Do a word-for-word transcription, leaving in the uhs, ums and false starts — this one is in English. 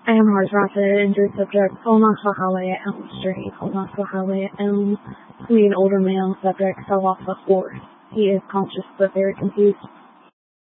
Amhar's Rapid injured subject Falls off the highway at Elm Street. Falls off the highway at Elm. We, an older male subject, fell off the horse. He is conscious but very confused.